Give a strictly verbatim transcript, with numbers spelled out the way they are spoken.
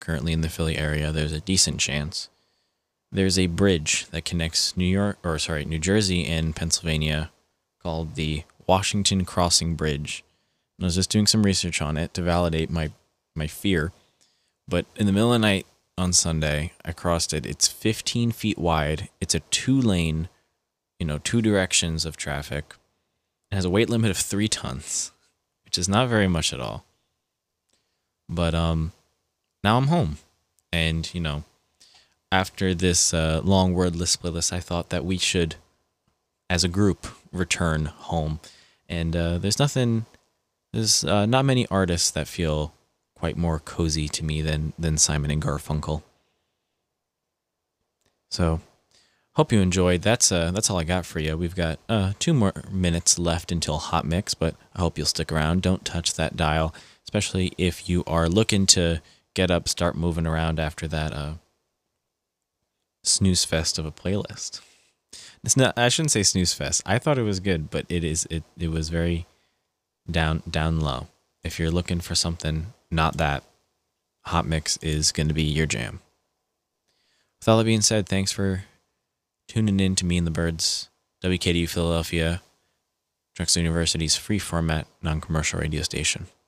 currently in the Philly area, there's a decent chance. There's a bridge that connects New York, or sorry, New Jersey and Pennsylvania called the Washington Crossing Bridge. And I was just doing some research on it to validate my, my fear. But in the middle of the night on Sunday, I crossed it. It's fifteen feet wide. It's a two-lane, you know, two directions of traffic. It has a weight limit of three tons, which is not very much at all. But um, now I'm home. And, you know, after this uh, long wordless playlist, I thought that we should, as a group, return home. And uh, there's nothing, there's uh, not many artists that feel quite more cozy to me than, than Simon and Garfunkel. So, hope you enjoyed. That's uh, that's all I got for you. We've got uh, two more minutes left until Hot Mix, but I hope you'll stick around. Don't touch that dial, especially if you are looking to get up, start moving around after that uh, snooze fest of a playlist. It's not. I shouldn't say snooze fest. I thought it was good, but it is. It it was very down down low. If you're looking for something not that, Hot Mix is going to be your jam. With all that being said, thanks for tuning in to Me and the Birds, W K D U Philadelphia, Drexel University's free format, non-commercial radio station.